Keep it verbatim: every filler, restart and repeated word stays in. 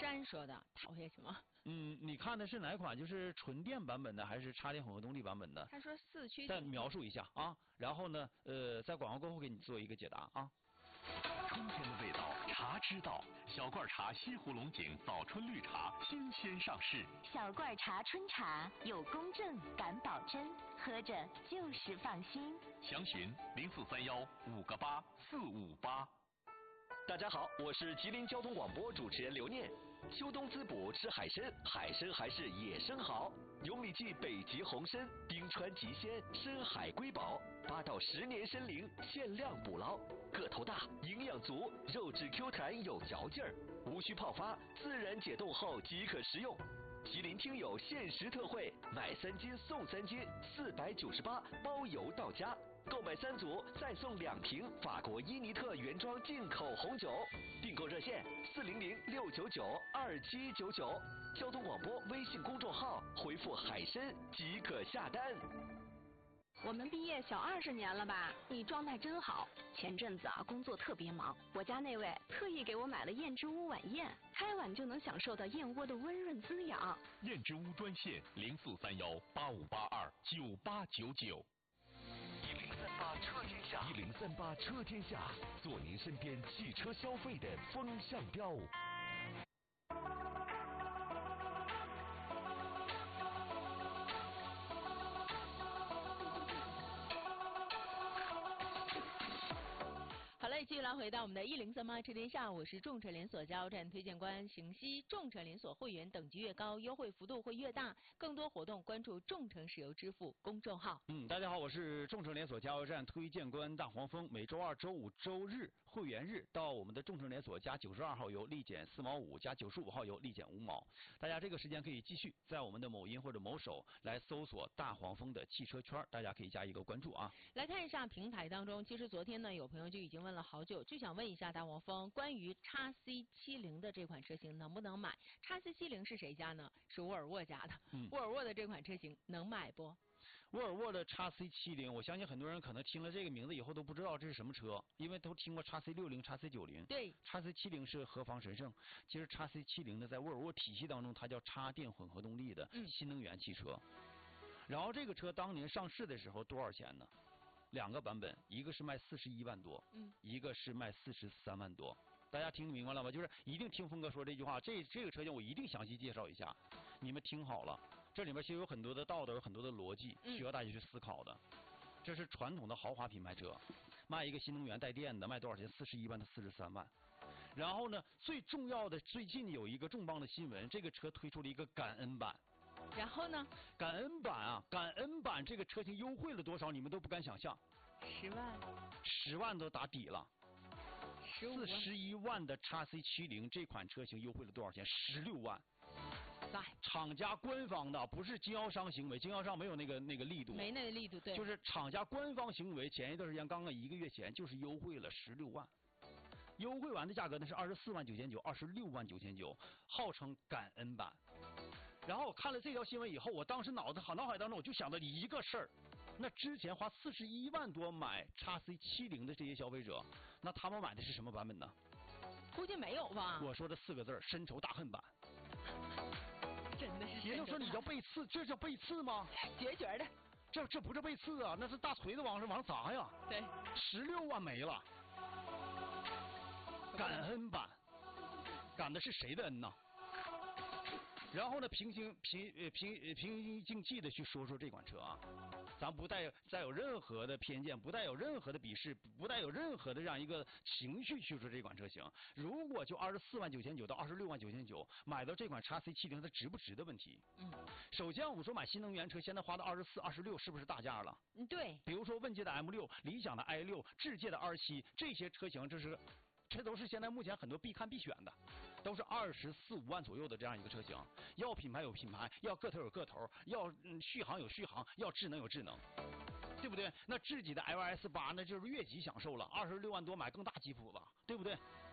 山说的，讨下去吗？ 嗯，你看的是哪款？就是纯电版本的，还是插电混合动力版本的？ 他说四驱。 再描述一下啊，然后呢，呃，在广告过后给你做一个解答啊。 春天的味道，茶之道。小罐茶西湖龙井早春绿茶新鲜上市。 小罐茶春茶有公正，敢保真，喝着就是放心。 详询零四三幺五个八四五八。 大家好，我是吉林交通广播主持人刘念。秋冬滋补吃海参，海参还是野生好。有米记北极红参、冰川极鲜、深海瑰宝，八到十年参龄，限量捕捞，个头大，营养足，肉质 Q 弹有嚼劲儿，无需泡发，自然解冻后即可食用。吉林听友限时特惠，买三斤送三斤，四百九十八，包邮到家。购买三组再送两瓶法国伊尼特原装进口红酒。订购热线四零零六九九二七九九，交通广播微信公众号回复海参即可下单。 我们毕业小二十年了吧？你状态真好。前阵子啊，工作特别忙，我家那位特意给我买了燕之屋晚宴，开碗就能享受到燕窝的温润滋养。 燕之屋专线零四三幺八五八二九八九九。 一零三八车天下，一零三八车天下，做您身边汽车消费的风向标。 好嘞，继续来回到我们的一零三八车天下，我是众诚连锁加油站推荐官邢西。众诚连锁会员等级越高，优惠幅度会越大。更多活动关注众诚石油支付公众号。 嗯，大家好，我是众诚连锁加油站推荐官大黄蜂。每周二、周五、周日会员日到我们的众诚连锁加九十二号油立减四毛五，加九十五号油立减五毛。大家这个时间可以继续在我们的某音或者某手来搜索大黄蜂的汽车圈，大家可以加一个关注啊。 来看一下平台当中，其实昨天呢，有朋友就已经问了好久，就想问一下大黄蜂，关于 X C 七零 的这款车型能不能买 ？X C 七零 是谁家呢？是沃尔沃家的。嗯、沃尔沃的这款车型能买不？ 沃尔沃的 X C 七零，我相信很多人可能听了这个名字以后都不知道这是什么车，因为都听过 X C 六零、X C 九零。 对 ，X C 七零是何方神圣？其实 X C 七零呢，在沃尔沃体系当中，它叫插电混合动力的新能源汽车。嗯、然后这个车当年上市的时候多少钱呢？两个版本，一个是卖四十一万多，嗯，一个是卖四十三万多。大家听明白了吗？就是一定听峰哥说这句话，这这个车型我一定详细介绍一下，你们听好了，这里面其实有很多的道德，有很多的逻辑，需要大家去思考的。嗯、这是传统的豪华品牌车，卖一个新能源带电的，卖多少钱？四十一万到四十三万。然后呢，最重要的，最近有一个重磅的新闻，这个车推出了一个感恩版。 然后呢？ 感恩版啊，感恩版这个车型优惠了多少？你们都不敢想象。 十万。 十万都打底了。四十一万的 X C 七零这款车型优惠了多少钱？十六万。 在厂家官方的，不是经销商行为，经销商没有那个那个力度。 没那个力度，对。 就是厂家官方行为，前一段时间刚刚一个月前就是优惠了十六万。优惠完的价格呢是二十四万九千九，二十六万九千九，号称感恩版。然后我看了这条新闻以后，我当时脑子好脑海当中我就想到一个事儿，那之前花四十一万多买 X C 七零的这些消费者，那他们买的是什么版本呢？ 估计没有吧。 我说的四个字儿：深仇大恨版。 真的是。 也就是说你叫背刺，这叫背刺吗？ 绝绝的。 这这不是背刺啊，那是大锤子往上往上砸呀。 对。 十六万没了。感恩版，感的是谁的恩呢？然后呢，平心平呃平平心静气的去说说这款车啊，咱不带再有任何的偏见，不带有任何的鄙视，不带有任何的这样一个情绪去说这款车型。如果就二十四万九千九到二十六万九千九买到这款 X C 七零，它值不值的问题。嗯。首先我们说买新能源车，现在花到二十四、二十六，是不是大价了？ 嗯，对。 比如说问界的 M 六、理想的 I 六、智界的 R 七，这些车型这是。这都是现在目前很多必看必选的，都是二十四五万左右的这样一个车型。要品牌有品牌，要个头有个头，要嗯续航有续航，要智能有智能，对不对？那自己的 L S 八那就是越级享受了，二十六万多买更大吉普了，对不对？